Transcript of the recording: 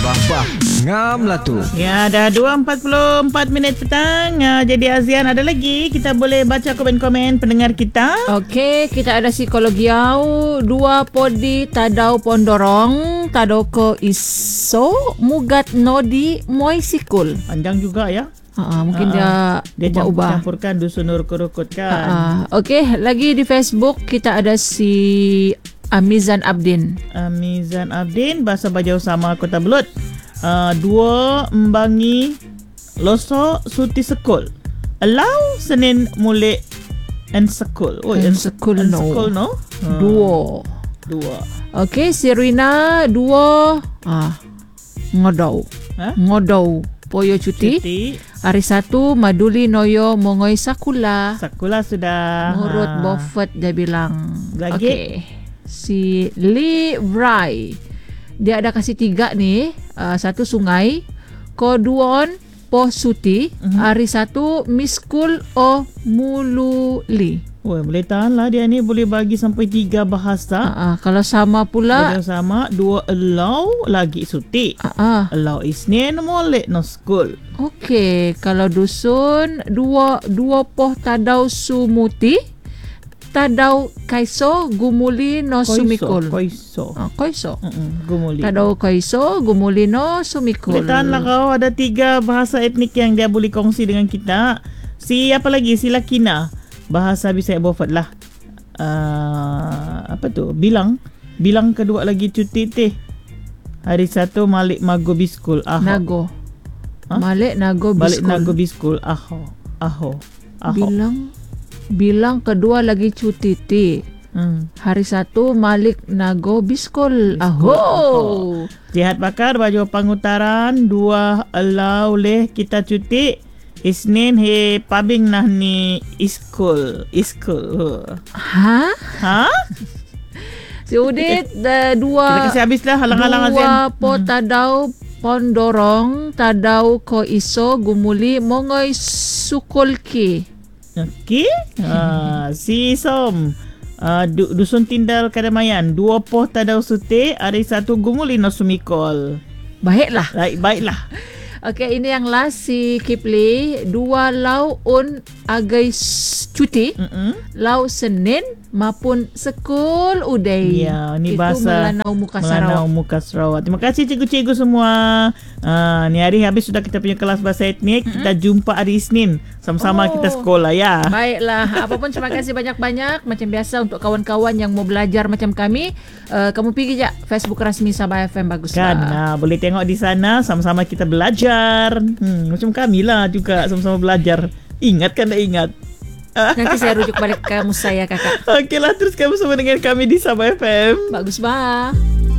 Bah, ngam lah tu. Ya, dah 2.44 minit petang. Jadi Azian, ada lagi kita boleh baca komen-komen pendengar kita. Okey, kita ada psikologi au 2 podi tadau pondorong tadau ko iso mugat nodi moisikul. Panjang juga ya. Mungkin dia ubah-ubah. Campurkan dusun urut-urut kan. Okey, lagi di Facebook kita ada si Amizan Abdin. Amizan Abdin, bahasa Bajau sama Kota Belud. 2 Embangi Loso Suti Sekul. Alau Senin Mule and Sekul. Oh, and Sekul no. Sekul no. 2. Okey, si Rina 2 ngodau. Ngodau poyo cuti. Hari 1 Maduli Noyo Mongoi Sakula. Sakula sudah. Menurut Buffett dia bilang. Lagi. Okay. Si Lee Brai, dia ada kasih 3 nih. 1 sungai, Koduon Po Suti. Hari 1 Miskul O Mululi. Oh, boleh tahan lah dia ni, boleh bagi sampai 3 bahasa. Kalau sama pula. Kalau sama 2 allow lagi suti. Allow Isnin molek no school. Okey, kalau dusun 2 poh tadau sumuti. Tadau kaiso gumuli no sumikul. Koiso. Gumuli. Tadau kaiso gumuli no sumikul. Boleh tahan lah kau, ada 3 bahasa etnik yang dia boleh kongsi dengan kita. Si apa lagi? Si Lakina. Bahasa Bisaya Beaufort lah. Apa tu? Bilang kedua lagi cuti teh. Hari 1 Malik Mago Biskul. Nago. Malik Nago Biskul. Malik Nago Biskul. Aho. Bilang kedua lagi cuti teh. Hari 1 Malik Nago Biskul. Aho. Jihat bakar baju pangutaran 2 alau leh kita cuti. Isnin he pabing nah ni iskul. Ha? Si Udit 2 kita kasih habis lah halang-halang Azian. 2 po tadau pondorong tadau ko iso gumuli mongoi sukulki. Okey. Si Som. Dusun Tindal Kadamayan 2 poh tadau sute hari 1 gumuli no sumikol. Baiklah. Okey, ini yang last si Kipli 2 lau un agai cuti. Lau Senin maupun sekul udai. Ya, ni itu bahasa Melanau Muka Sarawak. Terima kasih cikgu-cikgu semua. Ni hari habis sudah kita punya kelas bahasa etnik. Kita jumpa hari Isnin. Sama-sama kita sekolah ya. Baiklah, apapun terima kasih banyak-banyak. Macam biasa untuk kawan-kawan yang mau belajar macam kami, kamu pergi je Facebook rasmi Sabah FM, bagus kan, boleh tengok di sana. Sama-sama kita belajar. Macam kami lah juga sama-sama belajar. Ingat kan, tak ingat? Nanti saya rujuk balik kamu saya kakak. Okeylah, terus kamu bersama dengan kami di Sabah FM. Bagus bah.